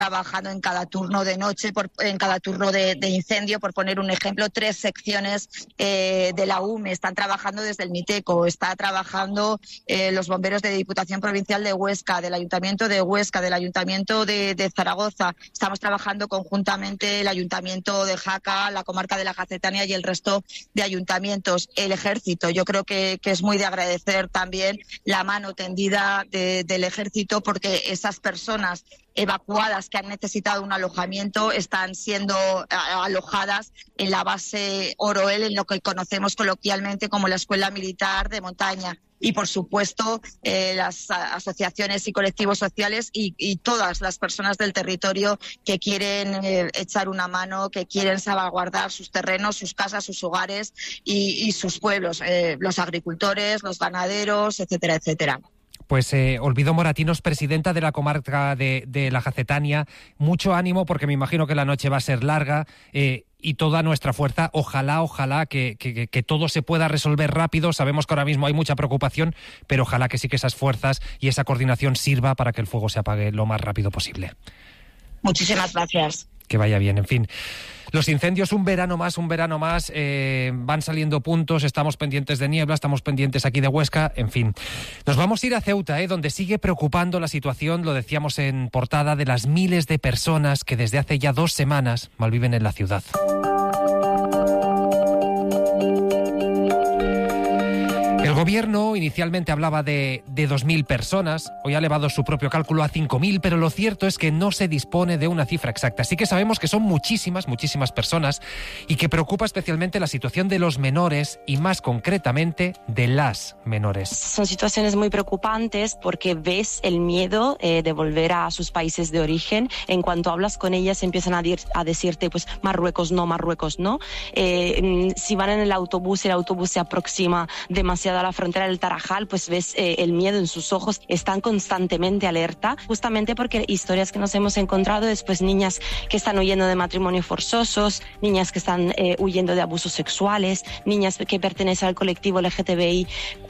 trabajando en cada turno de noche, en cada turno de incendio, por poner un ejemplo. 3 secciones de la UME están trabajando desde el MITECO, está trabajando los bomberos de Diputación Provincial de Huesca, del Ayuntamiento de Huesca, del Ayuntamiento de Zaragoza. Estamos trabajando conjuntamente el Ayuntamiento de Jaca, la comarca de la Jacetania y el resto de ayuntamientos. El Ejército, yo creo que es muy de agradecer también la mano tendida del Ejército, porque esas personas evacuadas que han necesitado un alojamiento están siendo alojadas en la base Oroel, en lo que conocemos coloquialmente como la Escuela Militar de Montaña. Y, por supuesto, las asociaciones y colectivos sociales y todas las personas del territorio que quieren echar una mano, que quieren salvaguardar sus terrenos, sus casas, sus hogares y sus pueblos, los agricultores, los ganaderos, etcétera, etcétera. Pues Olvido Moratinos, presidenta de la comarca de la Jacetania, mucho ánimo porque me imagino que la noche va a ser larga y toda nuestra fuerza. Ojalá que todo se pueda resolver rápido. Sabemos que ahora mismo hay mucha preocupación, pero ojalá que sí que esas fuerzas y esa coordinación sirva para que el fuego se apague lo más rápido posible. Muchísimas gracias. Que vaya bien, en fin. Los incendios, un verano más, van saliendo puntos, estamos pendientes de Niebla, estamos pendientes aquí de Huesca, en fin. Nos vamos a ir a Ceuta, donde sigue preocupando la situación, lo decíamos en portada, de las miles de personas que desde hace ya 2 semanas malviven en la ciudad. El gobierno inicialmente hablaba de 2.000 personas, hoy ha elevado su propio cálculo a 5.000, pero lo cierto es que no se dispone de una cifra exacta. Sí que sabemos que son muchísimas personas y que preocupa especialmente la situación de los menores y más concretamente de las menores. Son situaciones muy preocupantes porque ves el miedo de volver a sus países de origen. En cuanto hablas con ellas empiezan a decirte pues Marruecos no. Si van en el autobús se aproxima demasiado a la frontera del Tarajal, pues ves el miedo en sus ojos, están constantemente alerta, justamente porque historias que nos hemos encontrado después, niñas que están huyendo de matrimonios forzosos, niñas que están huyendo de abusos sexuales, niñas que pertenecen al colectivo LGTBIQ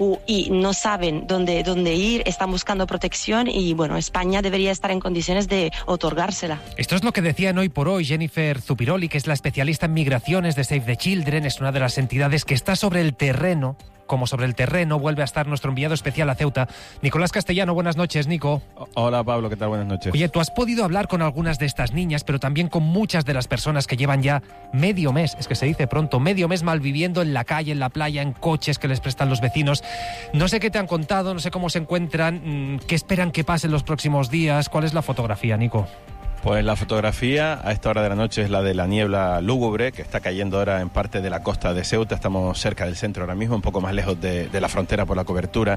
y no saben dónde ir, están buscando protección y bueno, España debería estar en condiciones de otorgársela. Esto es lo que decía en Hoy por Hoy Jennifer Zupiroli, que es la especialista en migraciones de Save the Children, es una de las entidades que está sobre el terreno. Como sobre el terreno vuelve a estar nuestro enviado especial a Ceuta, Nicolás Castellano. Buenas noches, Nico. Hola, Pablo, ¿qué tal? Buenas noches. Oye, tú has podido hablar con algunas de estas niñas, pero también con muchas de las personas que llevan ya medio mes, es que se dice pronto, medio mes malviviendo en la calle, en la playa, en coches que les prestan los vecinos. No sé qué te han contado, no sé cómo se encuentran, qué esperan que pasen los próximos días. ¿Cuál es la fotografía, Nico? Pues la fotografía a esta hora de la noche es la de la niebla lúgubre que está cayendo ahora en parte de la costa de Ceuta. Estamos cerca del centro ahora mismo, un poco más lejos de la frontera por la cobertura.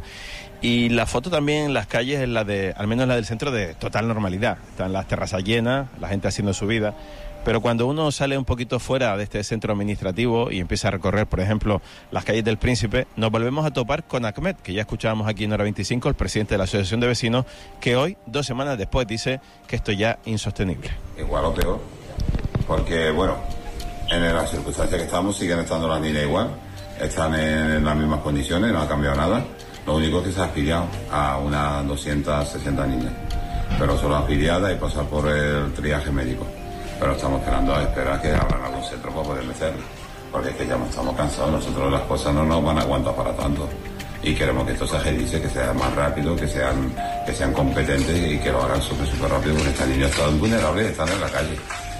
Y la foto también en las calles es la de, al menos la del centro, de total normalidad. Están las terrazas llenas, la gente haciendo su vida. Pero cuando uno sale un poquito fuera de este centro administrativo y empieza a recorrer, por ejemplo, las calles del Príncipe, nos volvemos a topar con Ahmed, que ya escuchábamos aquí en Hora 25, el presidente de la Asociación de Vecinos, que hoy, 2 semanas después, dice que esto ya es insostenible. Igual o peor, porque, bueno, en las circunstancias que estamos siguen estando las niñas igual, están en las mismas condiciones, no ha cambiado nada. Lo único es que se ha afiliado a unas 260 niñas, pero solo afiliadas y pasar por el triaje médico. Pero estamos esperando a esperar que abran algún centro para poder meterlo, porque es que ya estamos cansados, nosotros las cosas no nos van a aguantar para tanto y queremos que esto se agilice, que sea más rápido, que sean competentes y que lo hagan súper rápido, porque estas niñas están vulnerables y están en la calle.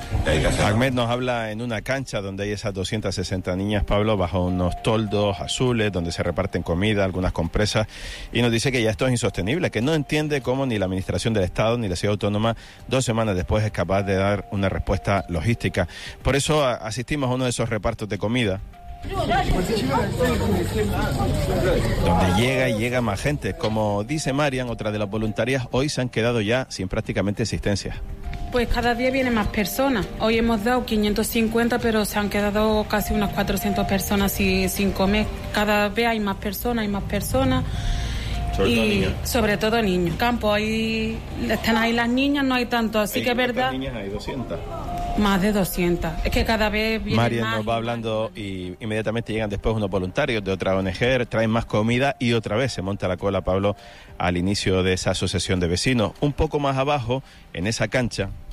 Ahmed nos habla en una cancha donde hay esas 260 niñas, Pablo, bajo unos toldos azules donde se reparten comida, algunas compresas, y nos dice que ya esto es insostenible, que no entiende cómo ni la Administración del Estado ni la Ciudad Autónoma 2 semanas después es capaz de dar una respuesta logística. Por eso asistimos a uno de esos repartos de comida, donde llega más gente. Como dice Marian, otra de las voluntarias, hoy se han quedado ya sin prácticamente existencia. Pues cada día vienen más personas. Hoy hemos dado 550, pero se han quedado casi unas 400 personas sin comer. Cada vez hay más personas. Sobre todo niños. Campo, ahí están ahí las niñas, no hay tanto, así que es verdad. ¿Cuántas niñas hay? 200. Más de 200. Es que cada vez vienen María más. Nos va hablando y inmediatamente llegan después unos voluntarios de otra ONG, traen más comida y otra vez se monta la cola, Pablo, al inicio de esa asociación de vecinos. Un poco más abajo, en esa cancha,